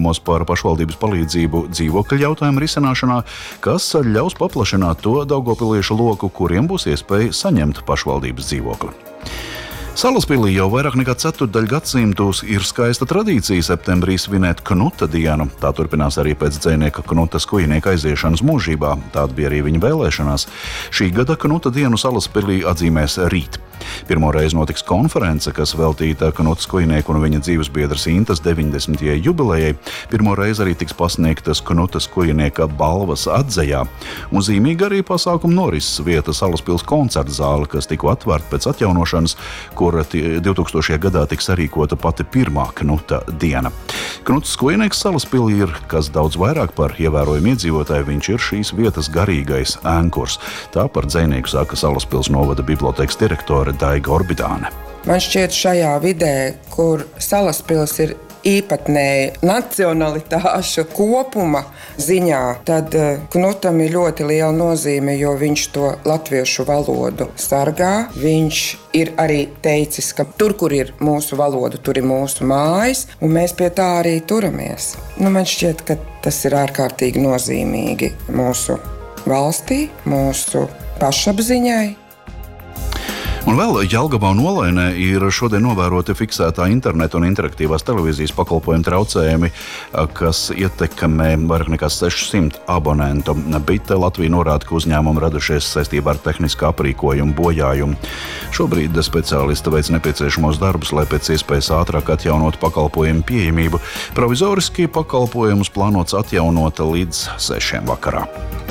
lēmumos par pašvaldības palīdzību dzīvokļu jautājumu risināšanā, kas ļaus paplašināt to daugavpiliešu loku, kuriem būs iespēja saņemt pašvaldības dzīvokli. Salaspilī jau vairāk nekā ceturtdaļu gadsimtus ir skaista tradīcija septembrī svinēt Knuta dienu. Tā turpinās arī pēc dzejnieka Knuta Skujnieka aiziešanas mūžībā. Tāda bija arī viņa vēlēšanās. Šī gada Knuta dienu Salaspilī atzīmēs rīt. Pirmo reizi notiks konference, kas veltīta Knuta Skujnieku un viņa dzīvesbiedras Intas 90. jubilejai. Pirmo reizi arī tiks pasniegtas Knuta Skujnieka balvas atzejā. Un zīmīgi arī pasākuma norises vieta Salaspils koncerta zāle, kas tikko atvērta pēc atjaunošanas, kur 2000. gadā tiks sarīkota pati pirmā Knuta diena. Knuts Skujnieks Salaspilī ir kas daudz vairāk par ievērojumu iedzīvotāju. Viņš ir šīs vietas garīgais ēnkurs. Tā par dzejnieku saka Salaspils novada bibliotēkas direktore Daiga Orbidāne. Man šķiet šajā vidē, kur Salaspils ir īpatnēji nacionalitāšu kopuma ziņā, tad Knutam ir ļoti liela nozīme, jo viņš to latviešu valodu sargā. Viņš ir arī teicis, ka tur, kur ir mūsu valoda, tur ir mūsu mājas, un mēs pie tā arī turamies. Man šķiet, ka tas ir ārkārtīgi nozīmīgi mūsu valstī, mūsu pašapziņai. Un vēl Jelgavā un Olainē ir šodien novēroti fiksētā interneta un interaktīvās televīzijas pakalpojumu traucējumi, kas ietekmē vairāk nekā 600 abonentu. Bite Latvija norāda, ka uzņēmumi radušies saistībā ar tehnisku aprīkojumu bojājumu. Šobrīd speciālisti veic nepieciešamos darbus, lai pēc iespējas ātrāk atjaunot pakalpojumu pieejamību. Provizoriski pakalpojumus plānots atjaunot līdz 6 vakarā.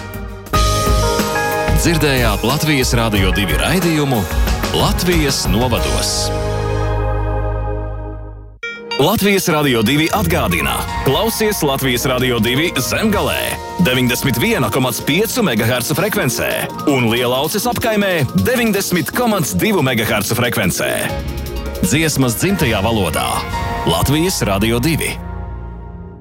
Dzirdējāt Latvijas Radio 2 raidījumu Latvijas novados. Latvijas Radio 2 atgādina. Klausies Latvijas Radio 2 Zemgalē 91,5 MHz frekvencē un Lielauces apkaimē 90,2 MHz frekvencē. Dziesmas dzimtajā valodā. Latvijas Radio 2.